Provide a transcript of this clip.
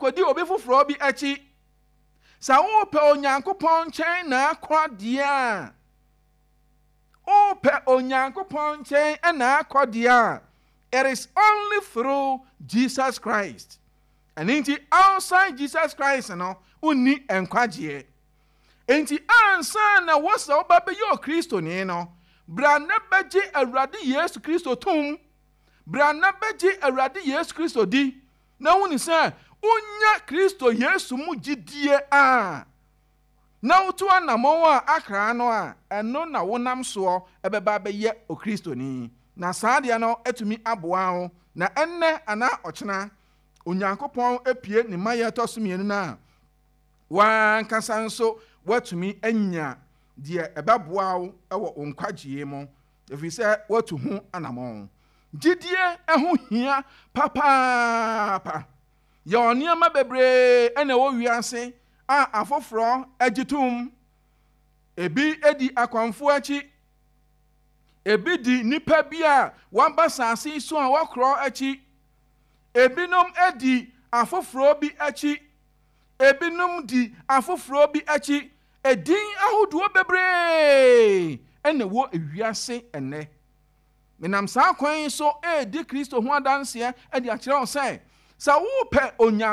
ankodi obi foforo bi achi sa wo pe onyankopon chen na akwa dia o pe onyankopon chen na akwa dia. It is only through Jesus Christ. And inti outside Jesus Christ no uni enkwagye. Inti ansa na wosa obabe yo Kristo ni no bra na beje Awurade Yesu Kristo tum, bra na beje Awurade Yesu Kristo di na woni say unya Kristo Yesu mu gidie a na utu anamon a akra no a eno na wonam so ebeba beye o Kristo ni na saade no etumi aboa ho na enne ana ochena onyankopon epie ni maye tosomienu na wan kasa nso watumi anya de ebaboa wo ewo onkwagye mu efise watu hu anamon gidie eho hia papa ya oniama bebre ene wo wiase a afoforo agitum ebi edi akwanfo achi ebi di nipa bi a wamba sase so a wakro achi ebinom edi afoforo bi achi ebinom di afoforo bi achi edin ahodo bebre ene wo ewiase ene menam sa kwan so di Kristo ho adanse edi akire on say sa wo pe onya